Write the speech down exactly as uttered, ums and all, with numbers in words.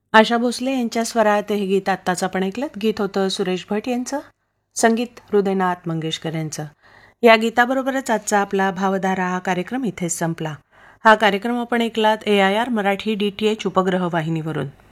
आशा भोसले यांच्या स्वरात हे गीत आत्ताच आपण ऐकलं. गीत होतं सुरेश भट यांचं, संगीत हृदयनाथ मंगेशकर यांचं. या गीताबरोबरच आजचा आपला भावधारा हा कार्यक्रम इथेच संपला. हा कार्यक्रम आपण ऐकलात ए I R Marathi D T H उपग्रह वाहिनीवरून.